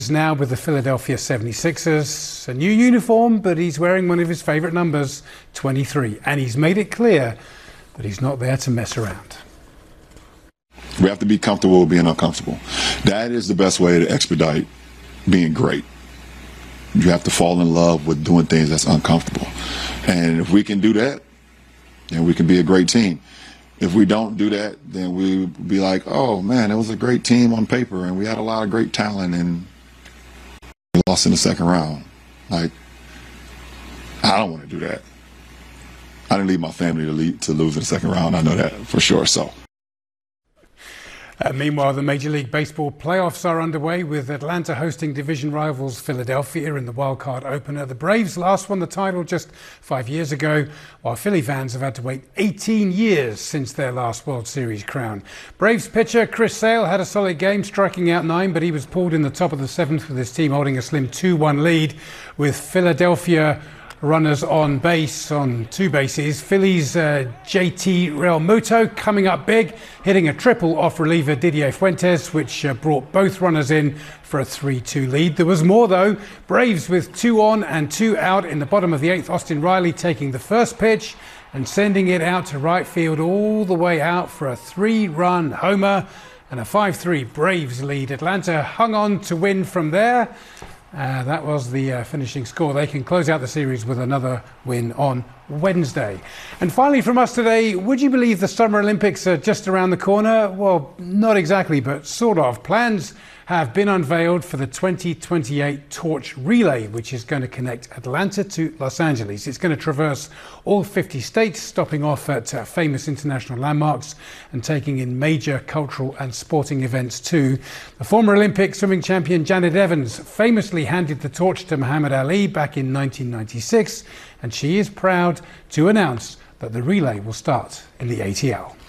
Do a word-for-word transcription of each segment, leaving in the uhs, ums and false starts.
Now with the Philadelphia seventy-sixers, a new uniform, but he's wearing one of his favorite numbers, twenty-three, and he's made it clear that he's not there to mess around. We have to be comfortable with being uncomfortable. That is the best way to expedite being great. You have to fall in love with doing things that's uncomfortable. And if we can do that, then we can be a great team. If we don't do that, then we'll be like, oh man, it was a great team on paper and we had a lot of great talent and we lost in the second round. Like, I don't want to do that. I didn't leave my family to, lead, to lose in the second round. I know that for sure. So. Uh, meanwhile, the Major League Baseball playoffs are underway with Atlanta hosting division rivals Philadelphia in the wildcard opener. The Braves last won the title just five years ago, while Philly fans have had to wait eighteen years since their last World Series crown. Braves pitcher Chris Sale had a solid game, striking out nine, but he was pulled in the top of the seventh with his team holding a slim two one lead with Philadelphia runners on base on two bases. Phillies uh, J T Realmuto coming up big, hitting a triple off reliever Didier Fuentes, which uh, brought both runners in for a three two lead. There was more though. Braves with two on and two out in the bottom of the eighth. Austin Riley taking the first pitch and sending it out to right field all the way out for a three-run homer and a five three Braves lead. Atlanta hung on to win from there. Uh, that was the uh, finishing score. They can close out the series with another win on Wednesday. And finally from us today, would you believe the Summer Olympics are just around the corner? Well, not exactly, but sort of. Plans have been unveiled for the twenty twenty-eight Torch Relay, which is going to connect Atlanta to Los Angeles. It's going to traverse all fifty states, stopping off at uh, famous international landmarks and taking in major cultural and sporting events too. The former Olympic swimming champion Janet Evans famously handed the torch to Muhammad Ali back in nineteen ninety-six, and she is proud to announce that the relay will start in the A T L.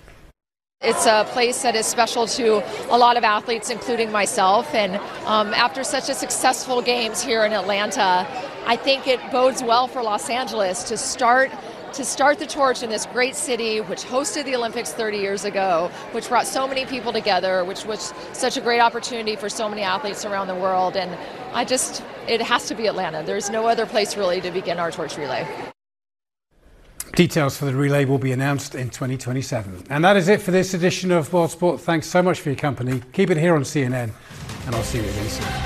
It's a place that is special to a lot of athletes, including myself. And um, after such a successful games here in Atlanta, I think it bodes well for Los Angeles to start to start the torch in this great city, which hosted the Olympics thirty years ago, which brought so many people together, which was such a great opportunity for so many athletes around the world. And I just, it has to be Atlanta. There's no other place really to begin our torch relay. Details for the relay will be announced in twenty twenty-seven. And that is it for this edition of World Sport. Thanks so much for your company. Keep it here on C N N, and I'll see you again soon.